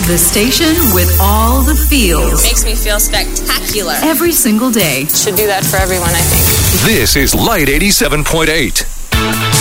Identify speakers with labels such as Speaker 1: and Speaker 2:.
Speaker 1: The station with all the feels.
Speaker 2: Makes me feel spectacular.
Speaker 1: Every single day.
Speaker 2: Should do that for everyone, I think.
Speaker 3: This is Light 87.8.